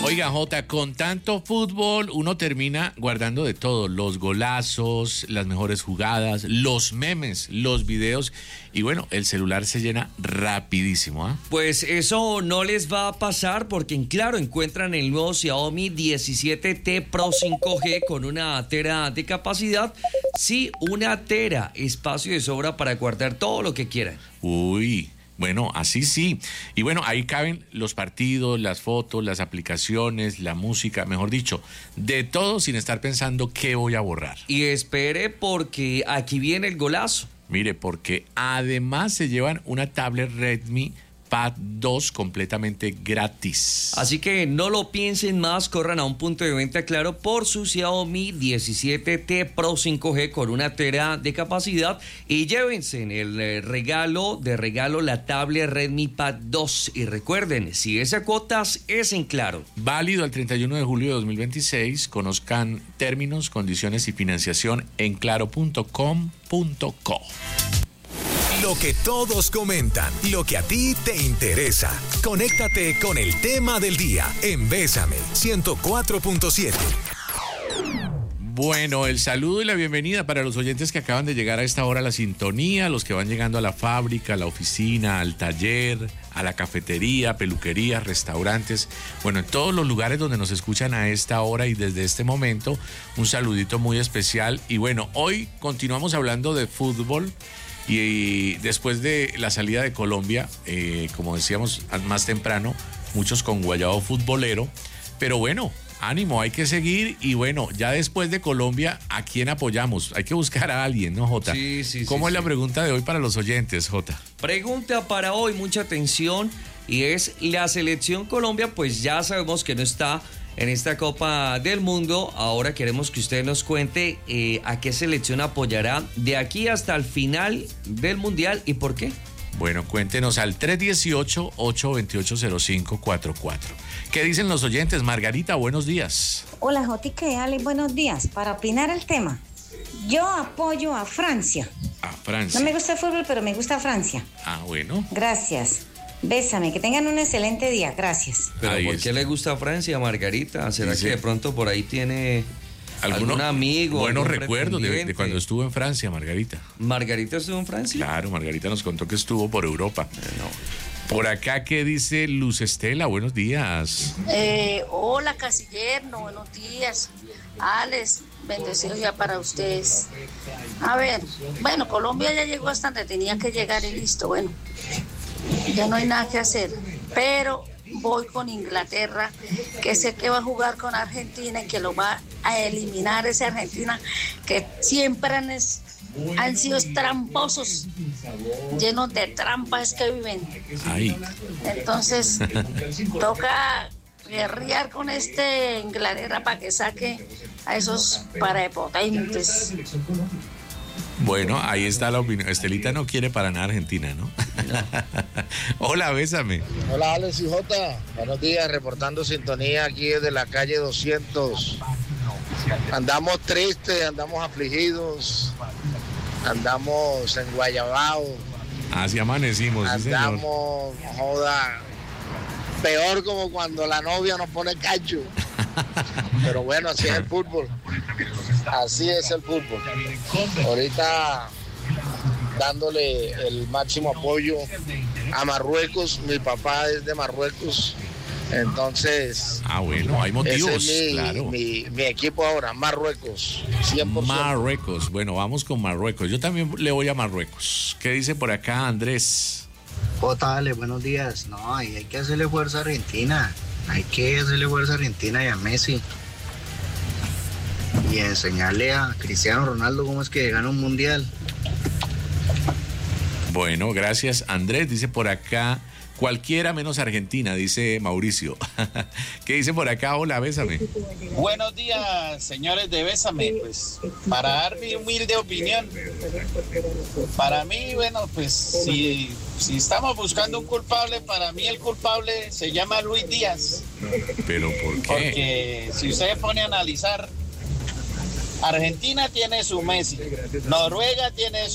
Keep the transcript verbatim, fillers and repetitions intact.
Oiga, Jota, con tanto fútbol uno termina guardando de todo, los golazos, las mejores jugadas, los memes, los videos y bueno, el celular se llena rapidísimo, ¿ah? ¿eh? Pues eso no les va a pasar porque en Claro encuentran el nuevo Xiaomi diecisiete T Pro cinco G con una tera de capacidad. Sí, una tera, espacio de sobra para guardar todo lo que quieran. Uy... Bueno, así sí. Y bueno, ahí caben los partidos, las fotos, las aplicaciones, la música, mejor dicho, de todo sin estar pensando qué voy a borrar. Y espere porque aquí viene el golazo. Mire, porque además se llevan una tablet Redmi Pad dos completamente gratis. Así que no lo piensen más, corran a un punto de venta Claro por su Xiaomi diecisiete T Pro cinco G con una tera de capacidad y llévense en el regalo de regalo la tablet Redmi Pad dos. Y recuerden, si es a cuotas, es en Claro. Válido al treinta y uno de julio de dos mil veintiséis. Conozcan términos, condiciones y financiación en claro punto com punto co. Lo que todos comentan, lo que a ti te interesa. Conéctate con el tema del día en Bésame ciento cuatro punto siete. Bueno, el saludo y la bienvenida para los oyentes que acaban de llegar a esta hora a la sintonía, los que van llegando a la fábrica, a la oficina, al taller, a la cafetería, peluquería, restaurantes, bueno, en todos los lugares donde nos escuchan a esta hora y desde este momento, un saludito muy especial. Y bueno, hoy continuamos hablando de fútbol. Y después de la salida de Colombia, eh, como decíamos más temprano, muchos con guayabo futbolero, pero bueno, ánimo, hay que seguir y bueno, ya después de Colombia, ¿a quién apoyamos? Hay que buscar a alguien, ¿no, Jota? Sí, sí, ¿Cómo sí, es sí. la pregunta de hoy para los oyentes, Jota? Pregunta para hoy, mucha atención, y es la selección Colombia, pues ya sabemos que no está en esta Copa del Mundo. Ahora queremos que usted nos cuente eh, a qué selección apoyará de aquí hasta el final del Mundial y por qué. Bueno, cuéntenos al tres uno ocho, ocho dos ocho, cero cinco cuatro cuatro. ¿Qué dicen los oyentes? Margarita, buenos días. Hola, Jotica y Ale, buenos días. Para opinar el tema, yo apoyo a Francia. A Francia. No me gusta el fútbol, pero me gusta Francia. Ah, bueno. Gracias. Bésame, que tengan un excelente día, gracias. ¿Pero Ahí por es. qué le gusta Francia, Margarita? ¿Será Dice, que de pronto por ahí tiene ¿Alguno, algún amigo? Buenos algún recuerdos de, de pretendiente? cuando estuvo en Francia, Margarita. ¿Margarita estuvo en Francia? Claro, Margarita nos contó que estuvo por Europa. No. Por acá, ¿qué dice Luz Estela? Buenos días. Eh, hola, Casillero, buenos días. Alex, bendecido ya para ustedes. A ver, bueno, Colombia ya llegó hasta donde tenía que llegar y listo, bueno, ya no hay nada que hacer, pero voy con Inglaterra, que sé que va a jugar con Argentina y que lo va a eliminar esa Argentina, que siempre han, es, han sido tramposos, llenos de trampas que viven. Ay. Entonces, toca guerrear con este Inglaterra para que saque a esos parapotentes. Bueno, ahí está la opinión. Estelita no quiere para nada Argentina, ¿no? Hola, bésame. Hola, Alex y Jota. Buenos días, reportando sintonía aquí desde la calle doscientos. Andamos tristes, andamos afligidos, andamos en Guayabao. Así amanecimos, sí, señor. Andamos, joda, peor como cuando la novia nos pone cacho. Pero bueno, así es el fútbol. Así es el fútbol. Ahorita dándole el máximo apoyo a Marruecos. Mi papá es de Marruecos. Entonces, ah, bueno, hay motivos, ese es mi, claro. mi, mi equipo ahora, Marruecos, cien por ciento. Marruecos, bueno, vamos con Marruecos. Yo también le voy a Marruecos. ¿Qué dice por acá Andrés? Jota, Ale, buenos días. No, hay, hay que hacerle fuerza a Argentina. Hay que hacerle fuerza a Argentina y a Messi. Y enseñarle a Cristiano Ronaldo cómo es que gana un mundial. Bueno, gracias Andrés. Dice por acá, cualquiera menos Argentina, dice Mauricio. ¿Qué dice por acá? Hola, bésame. Buenos días, señores de Bésame. Pues para dar mi humilde opinión, para mí, bueno, pues si, si estamos buscando un culpable, para mí el culpable se llama Luis Díaz. ¿Pero por qué? Porque si usted pone a analizar, Argentina tiene su Messi, Noruega tiene su